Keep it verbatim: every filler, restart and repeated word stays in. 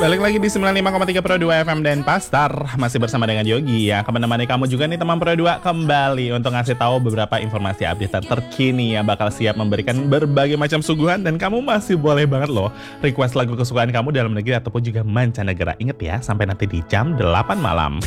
Balik lagi di sembilan puluh lima koma tiga Pro dua F M dan Pastar. Masih bersama dengan Yogi yang akan menemani kamu juga nih teman Pro dua kembali untuk ngasih tahu beberapa informasi update terkini yang bakal siap memberikan berbagai macam suguhan. Dan kamu masih boleh banget loh request lagu kesukaan kamu dalam negeri ataupun juga mancanegara. Ingat ya, sampai nanti di jam delapan malam.